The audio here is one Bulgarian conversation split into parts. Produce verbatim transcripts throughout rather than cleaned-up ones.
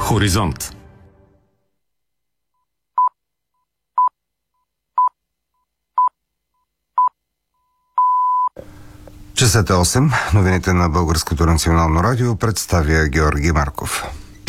Хоризонт. Часът е осем. Новините на Българското национално радио представя Георги Марков.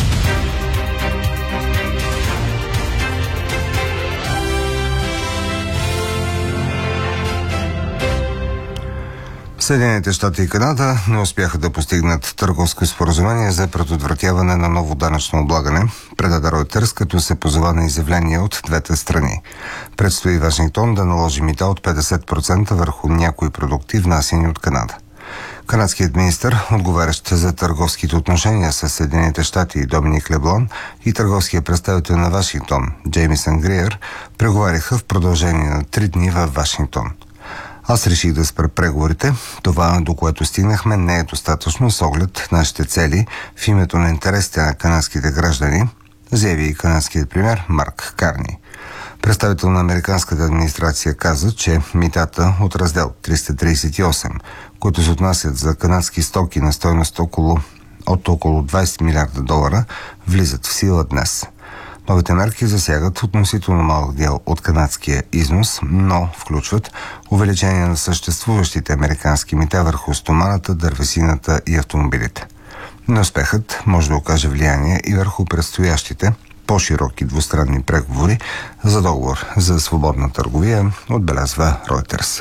Съединените щати и Канада не успяха да постигнат търговско споразумение за предотвратяване на ново данъчно облагане, предаде Reuters, като се позова на изявления от двете страни. Предстои Вашингтон да наложи мита от петдесет процента върху някои продукти, внасяни от Канада. Канадският министър, отговарящ за търговските отношения с Съединените щати Доминик Леблон и търговския представител на Вашингтон Джеймисън Гриер преговаряха в продължение на три дни във Вашингтон. Аз реших да спра преговорите. Това, до което стигнахме, не е достатъчно с оглед нашите цели в името на интересите на канадските граждани, заяви и канадският премиер Марк Карни. Представител на американската администрация каза, че митата от раздел триста тридесет и осем, които се отнасят за канадски стоки на стойност около, от около двайсет милиарда долара, влизат в сила днес. Новите мерки засягат относително малък дял от канадския износ, но включват увеличение на съществуващите американски мита върху стоманата, дървесината и автомобилите. Неуспехът може да окаже влияние и върху предстоящите по-широки двустранни преговори за договор за свободна търговия, отбелязва Reuters.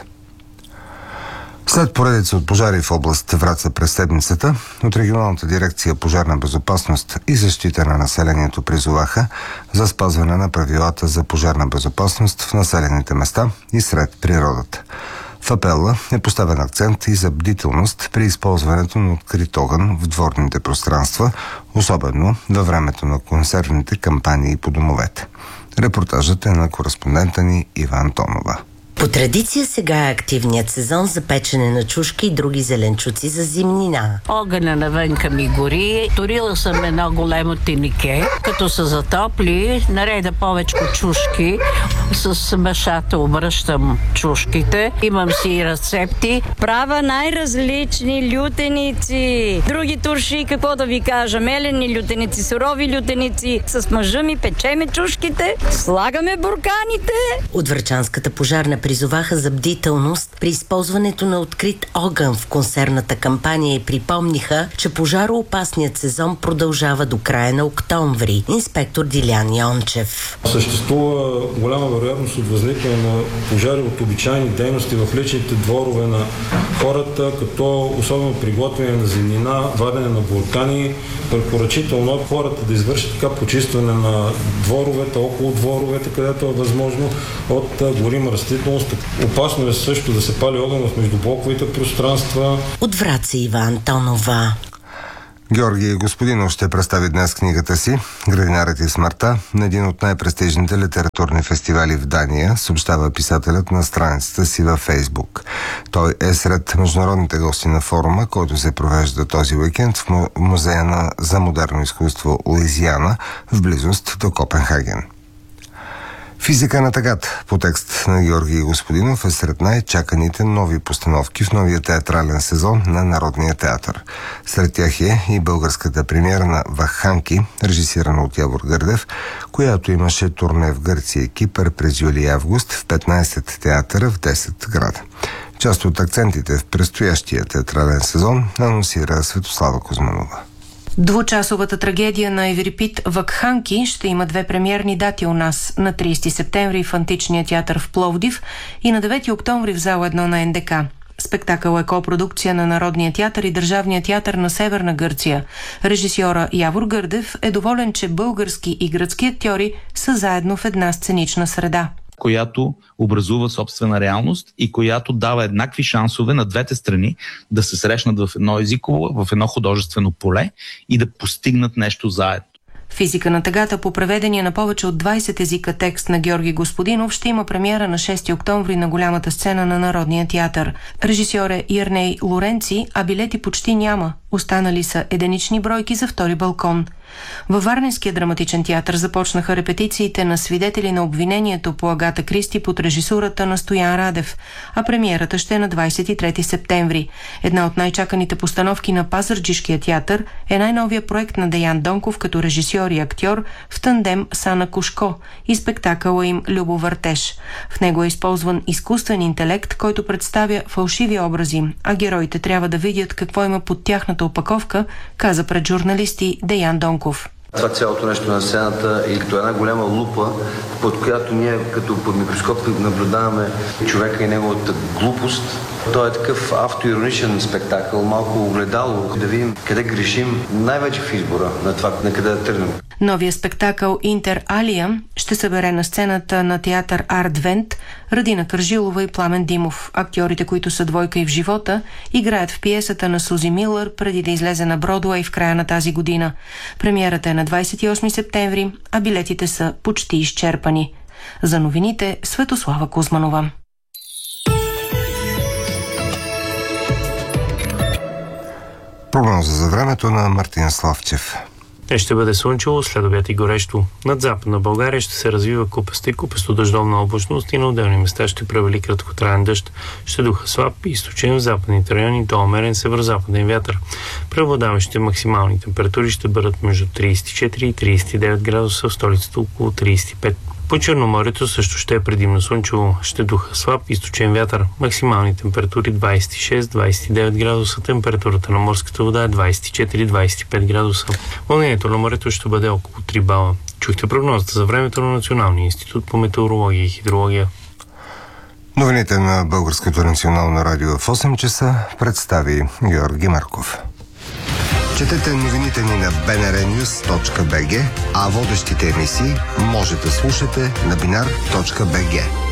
След поредица от пожари в област Враца през седмицата, от регионалната дирекция пожарна безопасност и защита на населението призоваха за спазване на правилата за пожарна безопасност в населените места и сред природата. В апела е поставен акцент и за бдителност при използването на открит огън в дворните пространства, особено във времето на консервните кампании по домовете. Репортажът е на кореспондента ни Ива Антонова. По традиция сега е активният сезон за печене на чушки и други зеленчуци за зимнина. Огъня навънка ми гори. Турила съм едно големо тенике. Като се затопли, нареда повече чушки. С мъшата обръщам чушките. Имам си рецепти. Права най-различни лютеници. Други турши, какво да ви кажа, мелени лютеници, сурови лютеници. С мъжа ми печеме чушките, слагаме бурканите. От Врачанската пожарна призоваха за бдителност при използването на открит огън в консервната кампания и припомниха, че пожароопасният сезон продължава до края на октомври. Инспектор Дилян Йончев. Съществува голяма вероятност от възникване на пожари от обичайни дейности в личните дворове на хората, като особено приготвяне на зимнина, вадене на буркани. Препоръчително е хората да извършат така почистване на дворовете, около дворовете, където е възможно, от горима растителност. Опасно е също да се пали огън в междублоковите пространства. От Враца Ива Антонова. Георги Господинов ще представи днес книгата си «Градинарът и смъртта» на един от най-престижните литературни фестивали в Дания, съобщава писателят на страницата си във Фейсбук. Той е сред международните гости на форума, който се провежда този уикенд в Музея на за модерно изкуство Луизиана в близост до Копенхаген. Физика на тъгата по текст на Георги Господинов е сред най-чаканите нови постановки в новия театрален сезон на Народния театър. Сред тях е и българската премиера на Вакханки, режисирана от Явор Гърдев, която имаше турне в Гърция и Кипър през юли и август в петнайсет театъра в десет града. Част от акцентите в предстоящия театрален сезон анонсира Светослава Кузманова. Двучасовата трагедия на Еврипид Вакханки ще има две премиерни дати у нас на трийсети септември в Античния театър в Пловдив и на девети октомври в зала едно на Ен Де Ка. Спектакъл е копродукция на Народния театър и Държавния театър на Северна Гърция. Режисьора Явор Гърдев е доволен, че български и гръцки актьори са заедно в една сценична среда, която образува собствена реалност и която дава еднакви шансове на двете страни да се срещнат в едно езиково, в едно художествено поле и да постигнат нещо заедно. Физика на тъгата по преведения на повече от двайсет езика текст на Георги Господинов ще има премиера на шести октомври на голямата сцена на Народния театър. Режисьор е Ирней Лоренци, а билети почти няма. Останали са единични бройки за втори балкон. Във Варненския драматичен театър започнаха репетициите на Свидетели на обвинението по Агата Кристи под режисурата на Стоян Радев, а премиерата ще е на двадесет и трети септември. Една от най-чаканите постановки на Пазарджишкия театър е най-новия проект на Деян Донков като режисьор и актьор в тандем с Ана Кушко и спектакъла им Любовъртеж. В него е използван изкуствен интелект, който представя фалшиви образи, а героите трябва да видят какво има под тяхната опаковка, каза пред журналисти Деян Донков. Това цялото нещо на сцената е като една голяма лупа, под която ние като под микроскоп наблюдаваме човека и неговата глупост. Той е такъв автоироничен спектакъл, малко огледало, да видим къде грешим, най-вече в избора на това, на къде да тръгнем. Новия спектакъл Интер Алия ще събере на сцената на театър Арт Вент Радина Кържилова и Пламен Димов. Актьорите, които са двойка и в живота, играят в пиесата на Сузи Милър преди да излезе на Бродуей в края на тази година. Премиерата е на двадесет и осми септември, а билетите са почти изчерпани. За новините Светослава Кузманова. Прогноза за времето на Мартин Славчев. Днес ще бъде слънчево, след обяд и горещо. Над западна България ще се развива купеста и купесто-дъждовна облачност и на отделни места ще превали краткотраен дъжд. Ще духа слаб и източен в западните райони до умерен северо-западен вятър. Преобладаващите максимални температури ще бъдат между тридесет и четири и тридесет и девет градуса, в столицата около тридесет и пет. По Черноморието също ще е предимно слънчево, ще духа слаб източен вятър. Максимални температури двадесет и шест до двадесет и девет градуса, температурата на морската вода е двадесет и четири до двадесет и пет градуса. Вълнението на морето ще бъде около три бала. Чухте прогнозата за времето на Националния институт по метеорология и хидрология. Новините на Българското национално радио в осем часа представи Георги Марков. Четете новините ни на би ен ар нюс точка би джи, а водещите емисии може да слушате на бинар точка би джи.